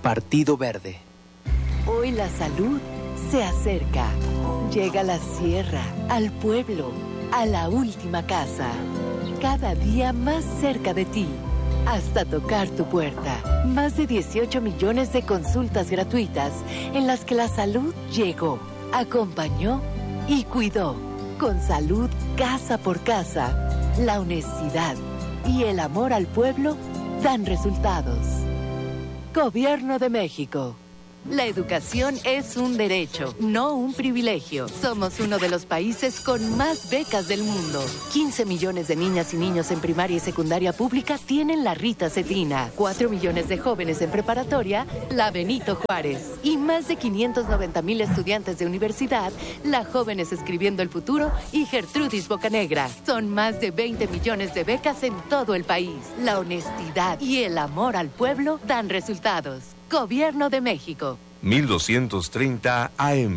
Partido Verde. Hoy la salud se acerca. Llega a la sierra, al pueblo, a la última casa. Cada día más cerca de ti, hasta tocar tu puerta. Más de 18 millones de consultas gratuitas en las que la salud llegó, acompañó y cuidó. Con salud casa por casa, la honestidad y el amor al pueblo dan resultados. Gobierno de México. La educación es un derecho, no un privilegio. Somos uno de los países con más becas del mundo. 15 millones de niñas y niños en primaria y secundaria pública tienen la Rita Cedrina. 4 millones de jóvenes en preparatoria, la Benito Juárez. Y más de 590,000 estudiantes de universidad, la Jóvenes Escribiendo el Futuro y Gertrudis Bocanegra. Son más de 20 millones de becas en todo el país. La honestidad y el amor al pueblo dan resultados. Gobierno de México. 1230 AM.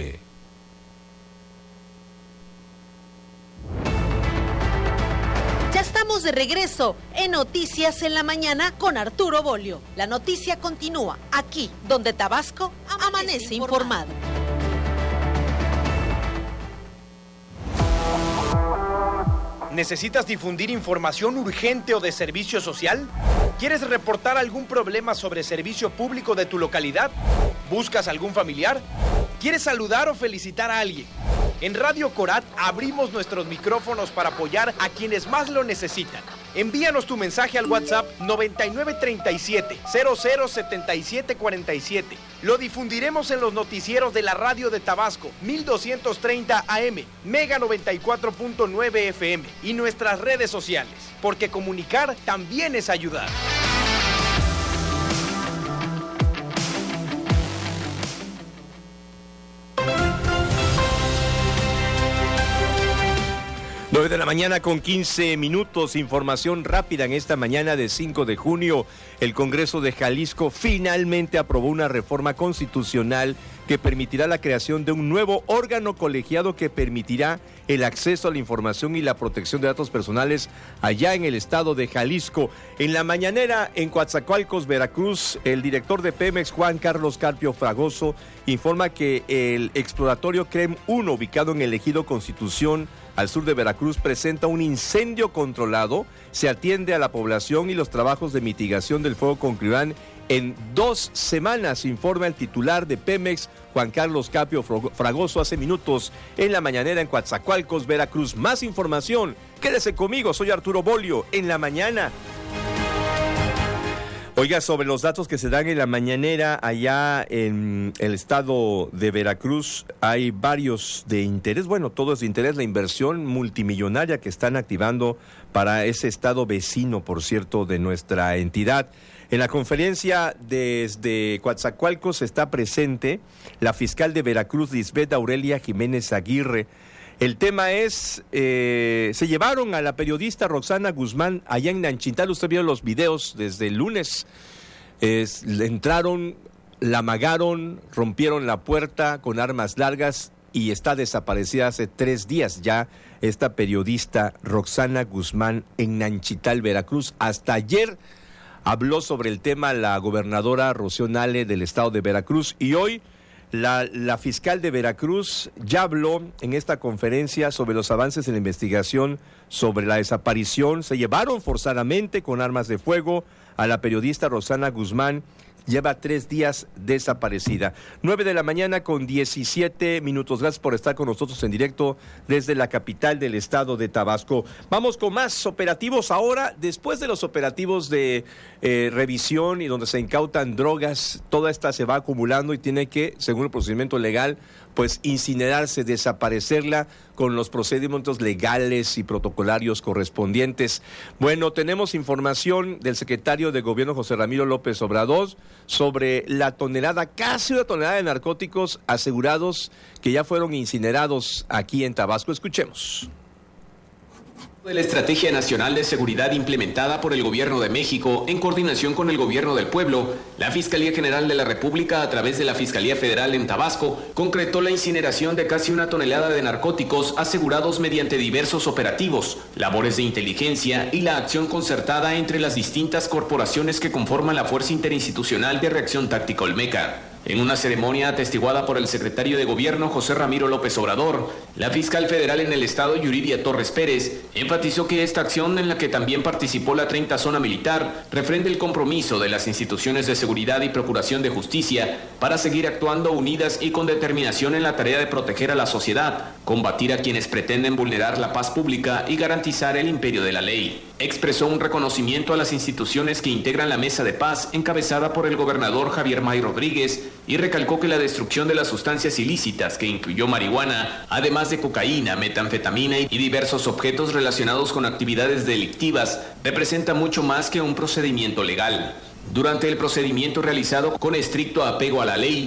Ya estamos de regreso en Noticias en la Mañana con Arturo Bolio. La noticia continúa aquí, donde Tabasco amanece informado. ¿Necesitas difundir información urgente o de servicio social? ¿Quieres reportar algún problema sobre servicio público de tu localidad? ¿Buscas algún familiar? ¿Quieres saludar o felicitar a alguien? En Radio Corat abrimos nuestros micrófonos para apoyar a quienes más lo necesitan. Envíanos tu mensaje al WhatsApp 9937-007747. Lo difundiremos en los noticieros de la radio de Tabasco, 1230 AM, Mega 94.9 FM y nuestras redes sociales, porque comunicar también es ayudar. Nueve de la mañana con 15 minutos, información rápida en esta mañana de 5 de junio. El Congreso de Jalisco finalmente aprobó una reforma constitucional que permitirá la creación de un nuevo órgano colegiado que permitirá el acceso a la información y la protección de datos personales allá en el estado de Jalisco. En la mañanera en Coatzacoalcos, Veracruz, el director de Pemex, Juan Carlos Carpio Fragoso, informa que el exploratorio CREM 1, ubicado en el ejido Constitución, al sur de Veracruz, presenta un incendio controlado. Se atiende a la población y los trabajos de mitigación del fuego concluirán en 2 semanas, informa el titular de Pemex, Juan Carlos Carpio Fragoso, hace minutos en la mañanera en Coatzacoalcos, Veracruz. Más información, quédese conmigo, soy Arturo Bolio, en la mañana. Oiga, sobre los datos que se dan en la mañanera allá en el estado de Veracruz, hay varios de interés, bueno, todo es de interés, la inversión multimillonaria que están activando para ese estado vecino, por cierto, de nuestra entidad. En la conferencia desde Coatzacoalcos está presente la fiscal de Veracruz, Lisbeth Aurelia Jiménez Aguirre. El tema es, se llevaron a la periodista Roxana Guzmán allá en Nanchintal. Usted vio los videos desde el lunes. Le entraron, la amagaron, rompieron la puerta con armas largas y está desaparecida hace 3 días ya esta periodista Roxana Guzmán en Nanchintal, Veracruz. Hasta ayer habló sobre el tema la gobernadora Rocío Nale del estado de Veracruz y hoy la fiscal de Veracruz ya habló en esta conferencia sobre los avances en la investigación sobre la desaparición. Se llevaron forzadamente con armas de fuego a la periodista Roxana Guzmán. Lleva 3 días desaparecida. 9 de la mañana con 17 minutos. Gracias por estar con nosotros en directo desde la capital del estado de Tabasco. Vamos con más operativos ahora. Después de los operativos de revisión y donde se incautan drogas, toda esta se va acumulando y tiene que, según el procedimiento legal, pues incinerarse, desaparecerla con los procedimientos legales y protocolarios correspondientes. Bueno, tenemos información del secretario de Gobierno, José Ramiro López Obrador, sobre la tonelada, casi 1 tonelada de narcóticos asegurados que ya fueron incinerados aquí en Tabasco. Escuchemos. De la Estrategia Nacional de Seguridad implementada por el Gobierno de México en coordinación con el Gobierno del Pueblo, la Fiscalía General de la República, a través de la Fiscalía Federal en Tabasco, concretó la incineración de casi 1 tonelada de narcóticos asegurados mediante diversos operativos, labores de inteligencia y la acción concertada entre las distintas corporaciones que conforman la Fuerza Interinstitucional de Reacción Táctica Olmeca. En una ceremonia atestiguada por el secretario de Gobierno, José Ramiro López Obrador, la fiscal federal en el estado, Yuridia Torres Pérez, enfatizó que esta acción, en la que también participó la 30 Zona Militar, refrenda el compromiso de las instituciones de seguridad y procuración de justicia para seguir actuando unidas y con determinación en la tarea de proteger a la sociedad, combatir a quienes pretenden vulnerar la paz pública y garantizar el imperio de la ley. Expresó un reconocimiento a las instituciones que integran la Mesa de Paz, encabezada por el gobernador Javier May Rodríguez, y recalcó que la destrucción de las sustancias ilícitas, que incluyó marihuana, además de cocaína, metanfetamina y diversos objetos relacionados con actividades delictivas, representa mucho más que un procedimiento legal. Durante el procedimiento realizado con estricto apego a la ley,